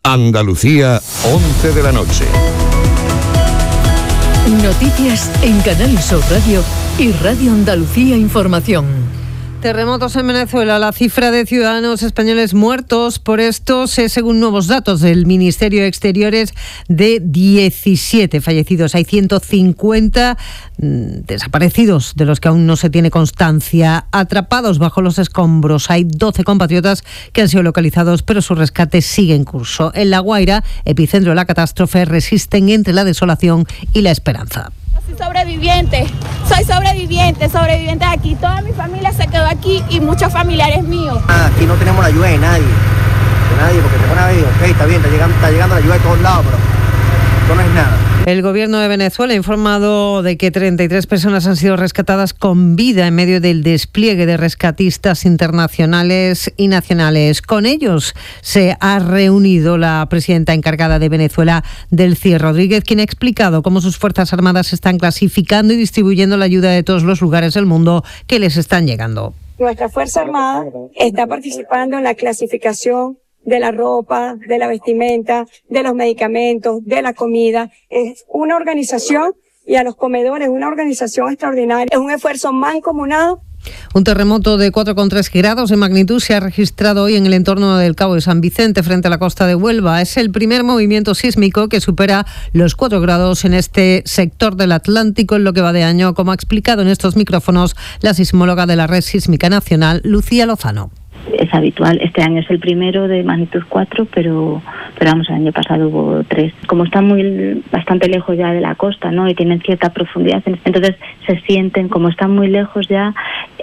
Andalucía, 11 de la noche. Noticias en Canal Sur Radio y Radio Andalucía Información. Terremotos en Venezuela. La cifra de ciudadanos españoles muertos por estos es, según nuevos datos del Ministerio de Exteriores, de 17 fallecidos. Hay 150 desaparecidos, de los que aún no se tiene constancia. Atrapados bajo los escombros hay 12 compatriotas que han sido localizados, pero su rescate sigue en curso. En La Guaira, epicentro de la catástrofe, resisten entre la desolación y la esperanza. Soy sobreviviente aquí. Toda mi familia se quedó aquí y muchos familiares míos. Aquí no tenemos la ayuda de nadie, porque te ponen a ver, ok, está bien, está llegando la ayuda de todos lados, pero esto no es nada. El gobierno de Venezuela ha informado de que 33 personas han sido rescatadas con vida en medio del despliegue de rescatistas internacionales y nacionales. Con ellos se ha reunido la presidenta encargada de Venezuela, Delcy Rodríguez, quien ha explicado cómo sus Fuerzas Armadas están clasificando y distribuyendo la ayuda de todos los lugares del mundo que les están llegando. Nuestra Fuerza Armada está participando en la clasificación de la ropa, de la vestimenta, de los medicamentos, de la comida. Es una organización, y a los comedores, una organización extraordinaria. Es un esfuerzo mancomunado. Un terremoto de 4,3 grados de magnitud se ha registrado hoy en el entorno del Cabo de San Vicente, frente a la costa de Huelva. Es el primer movimiento sísmico que supera los 4 grados en este sector del Atlántico en lo que va de año, como ha explicado en estos micrófonos la sismóloga de la Red Sísmica Nacional, Lucía Lozano. Es habitual, este año es el primero de magnitud 4, pero vamos, el año pasado hubo 3. Como están bastante lejos ya de la costa, ¿no?, y tienen cierta profundidad, entonces se sienten, como están muy lejos ya,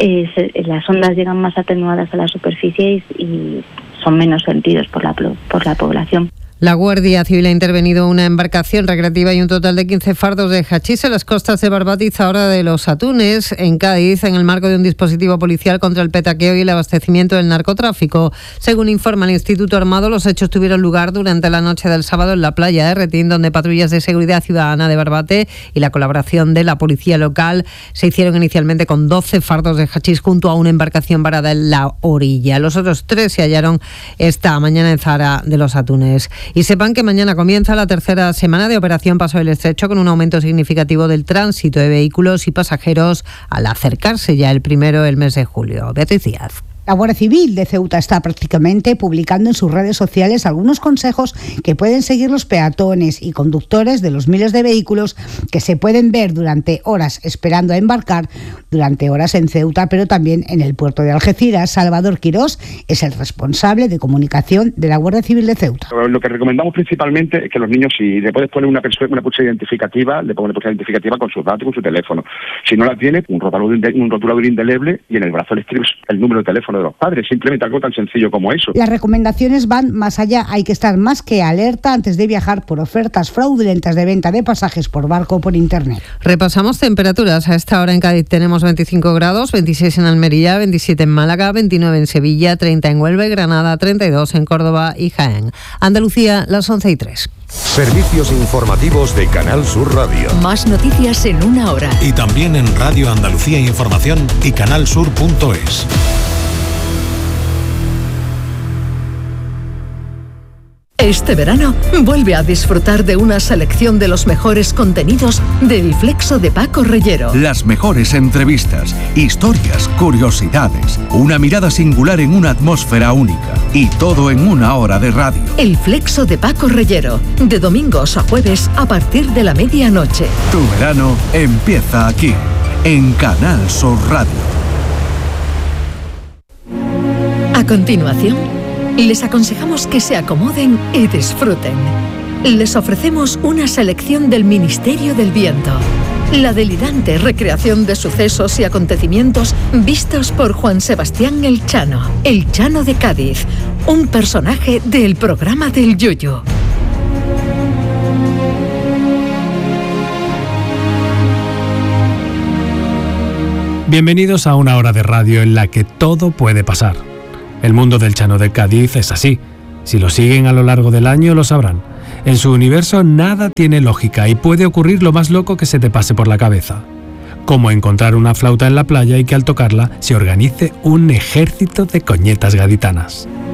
las ondas llegan más atenuadas a la superficie y son menos sentidos por la población. La Guardia Civil ha intervenido una embarcación recreativa y un total de 15 fardos de hachís en las costas de Barbate y Zahora de los Atunes, en Cádiz, en el marco de un dispositivo policial contra el petaqueo y el abastecimiento del narcotráfico. Según informa el Instituto Armado, los hechos tuvieron lugar durante la noche del sábado en la playa de Retín, donde patrullas de seguridad ciudadana de Barbate y la colaboración de la policía local se hicieron inicialmente con 12 fardos de hachís junto a una embarcación varada en la orilla. Los otros 3 se hallaron esta mañana en Zahara de los Atunes. Y sepan que mañana comienza la tercera semana de Operación Paso del Estrecho, con un aumento significativo del tránsito de vehículos y pasajeros al acercarse ya el primero del mes de julio. Beatriz Díaz. La Guardia Civil de Ceuta está prácticamente publicando en sus redes sociales algunos consejos que pueden seguir los peatones y conductores de los miles de vehículos que se pueden ver durante horas esperando a embarcar, durante horas en Ceuta, pero también en el puerto de Algeciras. Salvador Quirós es el responsable de comunicación de la Guardia Civil de Ceuta. Lo que recomendamos principalmente es que los niños, si le puedes poner una pulsera identificativa, le pongan una pulsera identificativa con sus datos, con su teléfono. Si no la tiene, un rotulador indeleble, y en el brazo le escribes el número de teléfono de los padres, simplemente algo tan sencillo como eso. Las recomendaciones van más allá. Hay que estar más que alerta antes de viajar por ofertas fraudulentas de venta de pasajes por barco o por internet. Repasamos temperaturas. A esta hora en Cádiz tenemos 25 grados, 26 en Almería, 27 en Málaga, 29 en Sevilla, 30 en Huelva y Granada, 32 en Córdoba y Jaén. Andalucía, las 11:03. Servicios informativos de Canal Sur Radio. Más noticias en una hora. Y también en Radio Andalucía Información y canalsur.es. Este verano, vuelve a disfrutar de una selección de los mejores contenidos del Flexo de Paco Reyero. Las mejores entrevistas, historias, curiosidades, una mirada singular en una atmósfera única y todo en una hora de radio. El Flexo de Paco Reyero, de domingos a jueves a partir de la medianoche. Tu verano empieza aquí, en Canal Sur Radio. A continuación, les aconsejamos que se acomoden y disfruten. Les ofrecemos una selección del Ministerio del Viento. La delirante recreación de sucesos y acontecimientos vistos por Juan Sebastián el Chano de Cádiz, un personaje del programa del Yuyu. Bienvenidos a una hora de radio en la que todo puede pasar. El mundo del Chano de Cádiz es así. Si lo siguen a lo largo del año lo sabrán. En su universo nada tiene lógica y puede ocurrir lo más loco que se te pase por la cabeza. Como encontrar una flauta en la playa y que al tocarla se organice un ejército de coñetas gaditanas.